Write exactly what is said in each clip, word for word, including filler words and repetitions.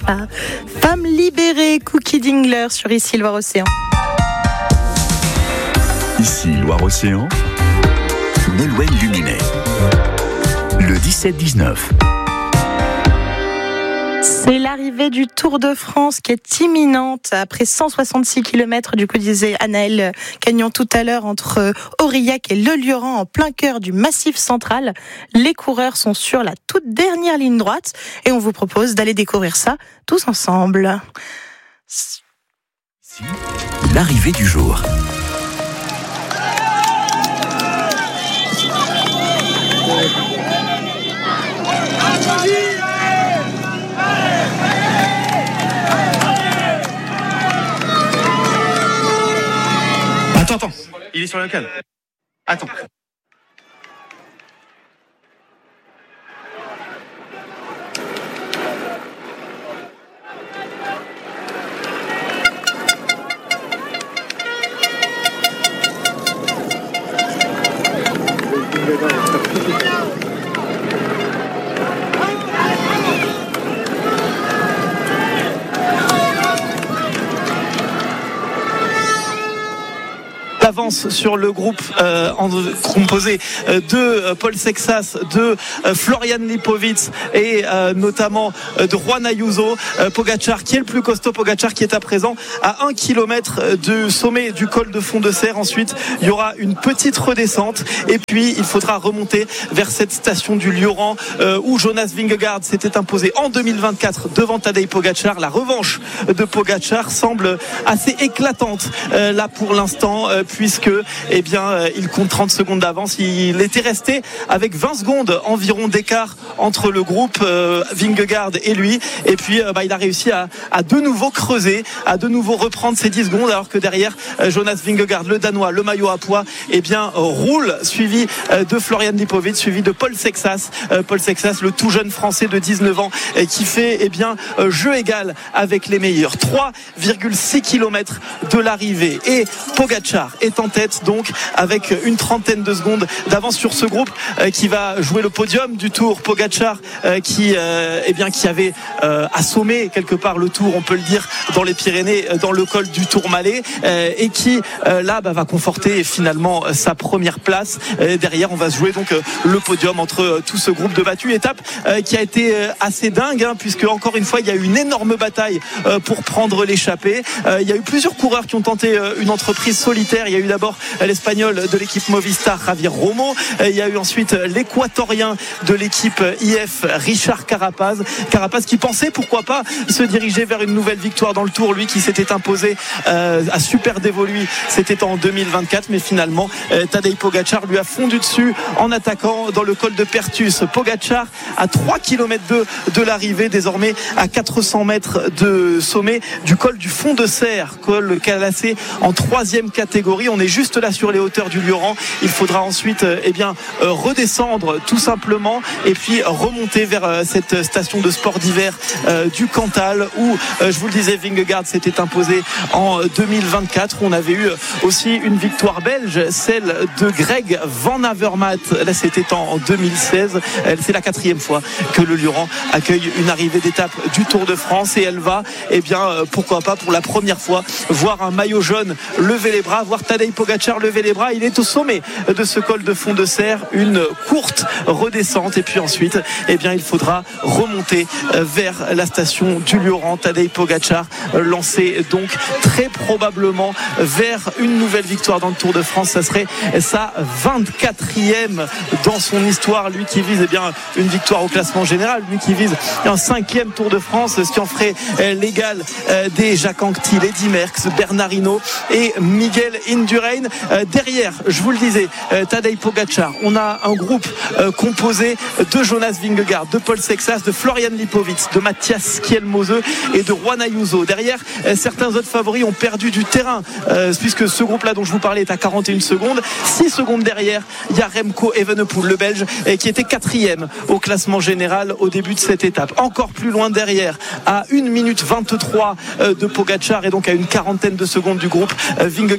ça. Femme libérée, Cookie Dingler sur Ici Loire-Océan. Ici Loire-Océan, Nolwenn Luminet. Le dix-sept dix-neuf. C'est l'arrivée du Tour de France qui est imminente après cent soixante-six kilomètres, du coup disait Anaëlle Cagnon tout à l'heure, entre Aurillac et Le Lioran en plein cœur du Massif central. Les coureurs sont sur la toute dernière ligne droite et on vous propose d'aller découvrir ça tous ensemble. L'arrivée du jour. Attends, attends, il est sur le canne. Attends. Avance sur le groupe euh, en, composé euh, de euh, Paul Sexas, de euh, Florian Lipowitz et euh, notamment euh, de Juan Ayuso. euh, Pogačar qui est le plus costaud, Pogačar qui est à présent à un kilomètre du sommet du col de Fond de Serre. Ensuite il y aura une petite redescente et puis il faudra remonter vers cette station du Lioran euh, où Jonas Vingegaard s'était imposé en deux mille vingt-quatre devant Tadej Pogačar. La revanche de Pogačar semble assez éclatante euh, là pour l'instant euh, puisque eh bien, euh, il compte trente secondes d'avance. Il était resté avec vingt secondes environ d'écart entre le groupe euh, Vingegaard et lui. Et puis, euh, bah, il a réussi à, à de nouveau creuser, à de nouveau reprendre ses dix secondes, alors que derrière, euh, Jonas Vingegaard, le Danois, le maillot à pois, eh bien, euh, roule, suivi euh, de Florian Lipowitz, suivi de Paul Sexas. Euh, Paul Sexas, le tout jeune Français de dix-neuf ans, euh, qui fait eh bien, euh, jeu égal avec les meilleurs. trois virgule six kilomètres de l'arrivée. Et Pogačar est en tête donc avec une trentaine de secondes d'avance sur ce groupe euh, qui va jouer le podium du Tour. Pogačar euh, qui euh, eh bien qui avait euh, assommé quelque part le Tour, on peut le dire, dans les Pyrénées, dans le col du Tourmalet, euh, et qui euh, là bah, va conforter finalement euh, sa première place. Euh, derrière on va se jouer donc euh, le podium entre euh, tout ce groupe de battus. Étape euh, qui a été euh, assez dingue hein, puisque encore une fois il y a eu une énorme bataille euh, pour prendre l'échappée. Euh, il y a eu plusieurs coureurs qui ont tenté euh, une entreprise solitaire. Il y a eu d'abord l'Espagnol de l'équipe Movistar, Javier Romo. Il y a eu ensuite l'Équatorien de l'équipe I F, Richard Carapaz. Carapaz qui pensait, pourquoi pas, se diriger vers une nouvelle victoire dans le Tour. Lui qui s'était imposé euh, à Super Dévoluy, c'était en deux mille vingt-quatre. Mais finalement, euh, Tadej Pogačar lui a fondu dessus en attaquant dans le col de Pertus. Pogačar à trois kilomètres de, de l'arrivée, désormais à quatre cents mètres de sommet du col du Fond de Serre, col classé en troisième catégorie. On est juste là sur les hauteurs du Lioran. Il faudra ensuite eh bien, redescendre tout simplement et puis remonter vers cette station de sport d'hiver euh, du Cantal où, euh, je vous le disais, Vingegaard s'était imposé en deux mille vingt-quatre. On avait eu aussi une victoire belge, celle de Greg Van Avermaet. Là, c'était en deux mille seize. C'est la quatrième fois que le Lioran accueille une arrivée d'étape du Tour de France et elle va, eh bien, pourquoi pas pour la première fois, voir un maillot jaune lever les bras, voir Tadej Pogačar lever les bras. Il est au sommet de ce col de Fond de Serre, une courte redescente et puis ensuite eh bien, il faudra remonter vers la station du Lioran. Tadej Pogačar lancé donc très probablement vers une nouvelle victoire dans le Tour de France. Ça serait sa vingt-quatrième dans son histoire, lui qui vise eh bien, une victoire au classement général, lui qui vise un cinquième Tour de France, ce qui en ferait l'égal des Jacques Anquetil, Eddy Merckx, Bernard Hinault et Miguel Indurain. Derrière, je vous le disais, Tadej Pogačar, on a un groupe composé de Jonas Vingegaard, de Paul Sexas, de Florian Lipowitz, de Matthias Kielmose et de Juan Ayuso. Derrière, certains autres favoris ont perdu du terrain puisque ce groupe-là dont je vous parlais est à quarante et une secondes. six secondes derrière, il y a Remco Evenepoel, le Belge, qui était quatrième au classement général au début de cette étape. Encore plus loin derrière, à une minute vingt-trois de Pogačar et donc à une quarantaine de secondes du groupe Vingegaard Sexas.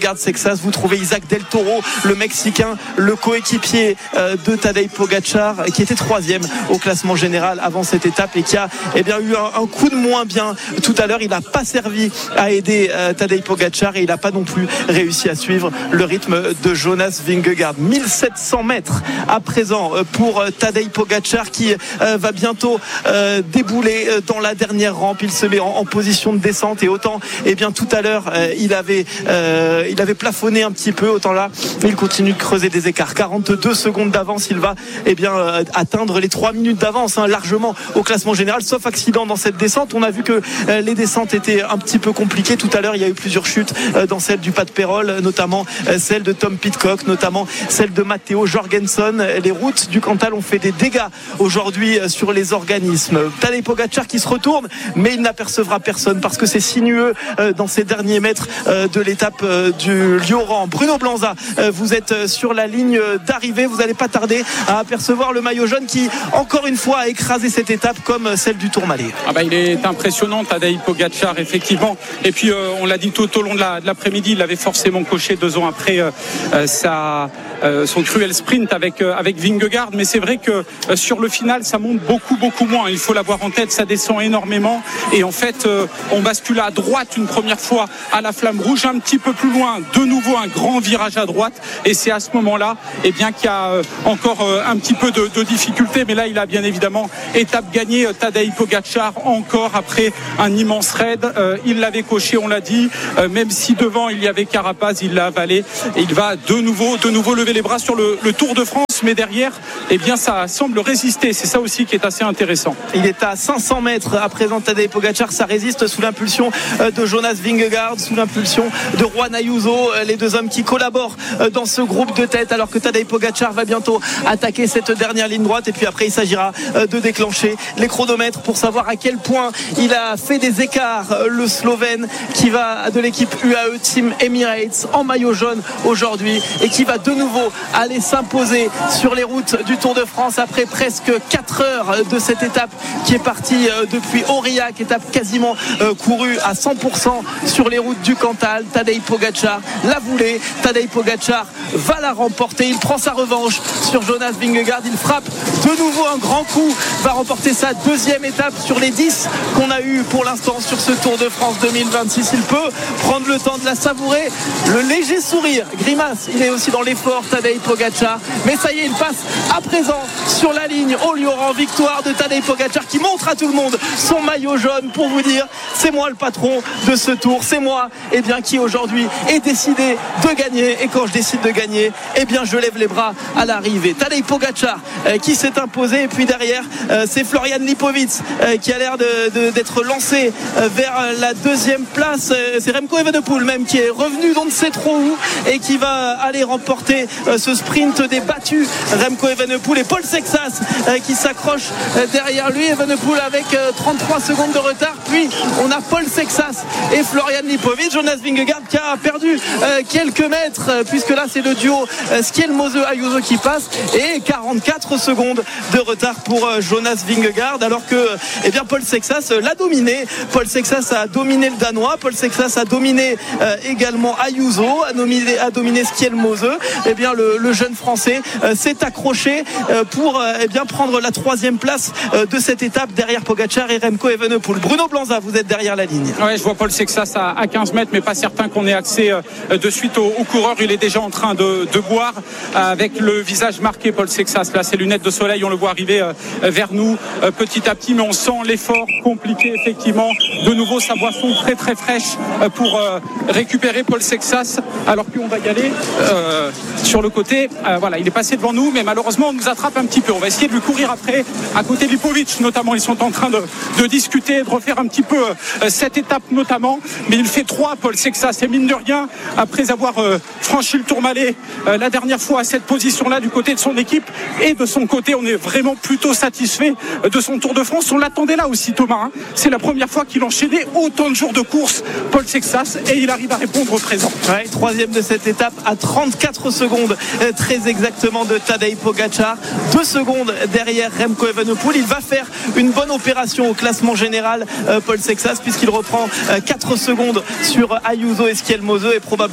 Sexas, vous trouvez Isaac Del Toro, le Mexicain, le coéquipier de Tadej Pogačar, qui était troisième au classement général avant cette étape et qui a eh bien, eu un, un coup de moins bien tout à l'heure. Il n'a pas servi à aider euh, Tadej Pogačar et il n'a pas non plus réussi à suivre le rythme de Jonas Vingegaard. mille sept cents mètres à présent pour Tadej Pogačar qui euh, va bientôt euh, débouler dans la dernière rampe. Il se met en, en position de descente et autant eh bien, tout à l'heure euh, il, avait, euh, il avait plafonné un petit peu, autant là il continue de creuser des écarts. quarante-deux secondes d'avance, il va eh bien, euh, atteindre les trois minutes d'avance hein, largement au classement général, sauf accident dans cette descente. On a vu que euh, les descentes étaient un petit peu compliquées tout à l'heure. Il y a eu plusieurs chutes euh, dans celle du Pas de Pérol, notamment euh, celle de Tom Pidcock, notamment celle de Matteo Jorgensen. Les routes du Cantal ont fait des dégâts aujourd'hui euh, sur les organismes. Tadej Pogačar qui se retourne, mais il n'apercevra personne parce que c'est sinueux euh, dans ces derniers mètres euh, de l'étape euh, du Lioran. Bruno Blanza, euh, vous êtes euh, sur la ligne d'arrivée. Vous n'allez pas tarder à apercevoir le maillot jaune qui, encore une fois, a écrasé cette étape comme celle du Tourmalet. Ah bah, il est impressionnant, Tadej Pogačar, effectivement. Et puis, euh, on l'a dit tout au long de, la, de l'après-midi, il avait forcément coché deux ans après euh, euh, sa, euh, son cruel sprint avec, euh, avec Vingegaard. Mais c'est vrai que euh, sur le final, ça monte beaucoup, beaucoup moins. Il faut l'avoir en tête, ça descend énormément. Et en fait, euh, on bascule à droite une première fois à la Flamme Rouge, un petit peu plus loin, de nouveau un grand virage à droite. Et c'est à ce moment-là eh bien, qu'il y a euh, encore euh, un petit peu de, de difficulté. Mais là, il a bien évidemment étape gagnée. Tadej Pogačar encore après un immense raid. Euh, il l'avait coché, on l'a dit. Euh, même si devant il y avait Carapaz, il l'a avalé. Et il va de nouveau, de nouveau lever les bras sur le, le Tour de France. Mais derrière, eh bien, ça semble résister. C'est ça aussi qui est assez intéressant. Il est à cinq cents mètres à présent. Tadej Pogačar, ça résiste sous l'impulsion de Jonas Vingegaard, sous l'impulsion de Juan Ayuso, les deux hommes qui collaborent dans ce groupe de tête, alors que Tadej Pogačar va bientôt attaquer cette dernière ligne droite. Et puis après, il s'agira de déclencher les chronomètres pour savoir à quel point il a fait des écarts, le Slovène qui va de l'équipe U A E Team Emirates en maillot jaune aujourd'hui et qui va de nouveau aller s'imposer sur les routes du Tour de France après presque quatre heures de cette étape qui est partie depuis Aurillac, étape quasiment courue à cent pour cent sur les routes du Cantal. Tadej Pogačar l'a voulu, Tadej Pogačar va la remporter, il prend sa revanche sur Jonas Vingegaard, il frappe de nouveau un grand coup, va remporter sa deuxième étape sur les dix qu'on a eu pour l'instant sur ce Tour de France deux mille vingt-six. Il peut prendre le temps de la savourer, le léger sourire, grimace, il est aussi dans l'effort Tadej Pogačar, mais ça y est, il passe à présent sur la ligne au Lioran. Victoire de Tadej Pogačar qui montre à tout le monde son maillot jaune pour vous dire c'est moi le patron de ce tour, c'est moi eh bien, qui aujourd'hui est décidé de gagner, et quand je décide de gagner eh bien je lève les bras à l'arrivée. Tadej Pogačar euh, qui s'est imposé, et puis derrière euh, c'est Florian Lipovic euh, qui a l'air de, de, d'être lancé euh, vers la deuxième place. Euh, c'est Remco Evenepoel même qui est revenu d'on ne sait trop où et qui va aller remporter euh, ce sprint des battus. Remco Evenepoel et Paul Sexas euh, qui s'accroche euh, derrière lui. Evenepoel avec euh, trente-trois secondes de retard, puis on a Paul Sexas et Florian Lipovic. Jonas Vingegaard qui a perdu euh, quelques mètres euh, puisque là c'est le duo euh, Skiel-Mose Ayuso qui passe, et quarante-quatre secondes de retard pour euh, Jonas Vingegaard, alors que eh bien, Paul Sexas euh, l'a dominé. Paul Sexas a dominé le Danois, Paul Sexas a dominé euh, également Ayuso, a dominé, a dominé Skiel-Mose. Eh bien, le, le jeune français euh, s'est accroché euh, pour euh, eh bien, prendre la troisième place euh, de cette étape derrière Pogačar et Remco Evenepoel. Bruno Blanza, vous êtes derrière la ligne. Ouais, je vois Paul Sexas à, à quinze mètres, mais pas certain qu'on ait accès euh, de suite au, au coureur. Il est déjà en train de, de boire euh, avec le visage marqué, Paul Sexas. Là, ses lunettes de soleil, on le voit arriver euh, vers nous euh, petit à petit, mais on sent l'effort compliqué, effectivement. De nouveau, sa boisson très très fraîche euh, pour euh, récupérer Paul Sexas, alors qu'on va y aller euh, sur le côté. Euh, voilà, il est passé devant nous, mais malheureusement, on nous attrape un petit peu. On va essayer de lui courir après, à côté de Lipovic, notamment. Ils sont en train de, de discuter, de refaire un petit peu euh, cette étape, notamment. Mais il fait trois, Paul Sexas, et mine de rien, après avoir euh, franchi le Tourmalet euh, la dernière fois à cette position-là du côté de son équipe et de son côté, on est vraiment plutôt satisfait de son Tour de France. On l'attendait là aussi, Thomas, hein. C'est la première fois qu'il enchaînait autant de jours de course, Paul Sexas, et il arrive à répondre présent. Ouais, troisième de cette étape à trente-quatre secondes euh, très exactement de Tadej Pogačar, deux secondes derrière Remco Evenepoel. Il va faire une bonne opération au classement général, euh, Paul Sexas, puisqu'il reprend euh, quatre secondes sur Ayuso et Skiel-Mose, et probablement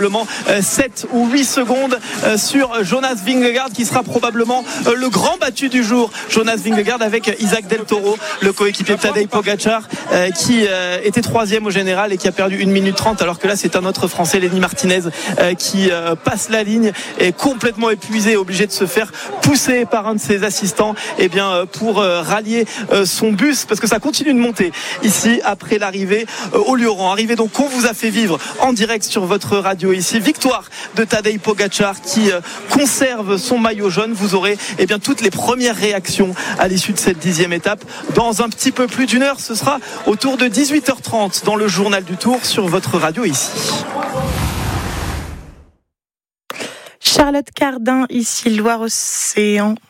probablement sept ou huit secondes sur Jonas Vingegaard, qui sera probablement le grand battu du jour. Jonas Vingegaard avec Isaac Del Toro, le coéquipier de Tadej Pogačar, qui était troisième au général et qui a perdu une minute trente, alors que là c'est un autre Français, Lenny Martinez, qui passe la ligne, est complètement épuisé, obligé de se faire pousser par un de ses assistants, et bien pour rallier son bus, parce que ça continue de monter ici après l'arrivée au Lioran. Arrivée donc qu'on vous a fait vivre en direct sur votre radio ici. Victoire de Tadej Pogačar qui conserve son maillot jaune. Vous aurez eh bien toutes les premières réactions à l'issue de cette dixième étape dans un petit peu plus d'une heure. Ce sera autour de dix-huit heures trente dans le journal du Tour sur votre radio ici. Charlotte Cardin, ici Loire-Océan.